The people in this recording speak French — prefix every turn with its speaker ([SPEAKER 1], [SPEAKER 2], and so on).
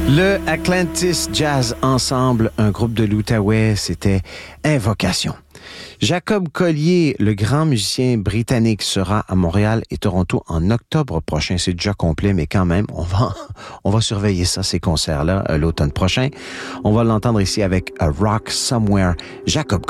[SPEAKER 1] Le Atlantis Jazz Ensemble, un groupe de l'Outaouais, c'était Invocation. Jacob Collier, le grand musicien britannique, sera à Montréal et Toronto en octobre prochain. C'est déjà complet, mais quand même, on va surveiller ça, ces concerts-là, l'automne prochain. On va l'entendre ici avec A Rock Somewhere. Jacob